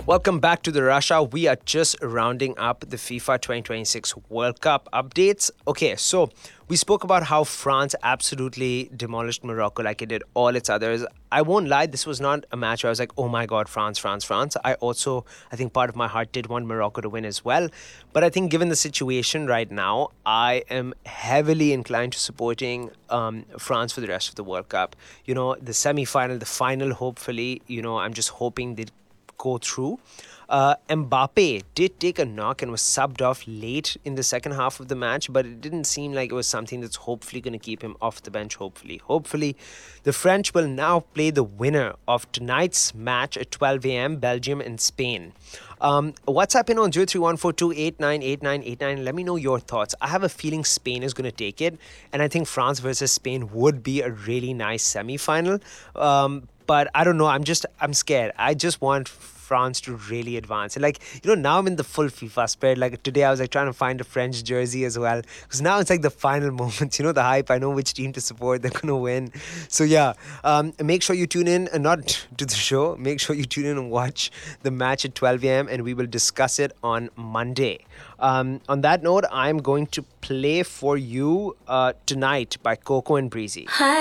Welcome back to the Russia. We are just rounding up the FIFA 2026 World Cup updates. Okay, so we spoke about how France absolutely demolished Morocco like it did all its others. I won't lie, this was not a match where I was like, oh my God, France, France, France. I think part of my heart did want Morocco to win as well. But I think given the situation right now, I am heavily inclined to supporting France for the rest of the World Cup. You know, the semi final, the final, hopefully, I'm just hoping they go through. Mbappe did take a knock and was subbed off late in the second half of the match, but it didn't seem like it was something that's hopefully going to keep him off the bench. Hopefully, the French will now play the winner of tonight's match at 12 a.m. Belgium and Spain. WhatsApp in on 0314289898. Let me know your thoughts. I have a feeling Spain is going to take it, and I think France versus Spain would be a really nice semi-final. But I don't know. I'm scared. I just want France to really advance. And now I'm in the full FIFA spirit. Like today, I was trying to find a French jersey as well. Because now it's the final moments, the hype. I know which team to support. They're going to win. So yeah, make sure you tune in, not to the show. Make sure you tune in and watch the match at 12 a.m. and we will discuss it on Monday. On that note, I'm going to play for you Tonight by Coco and Breezy. Hi.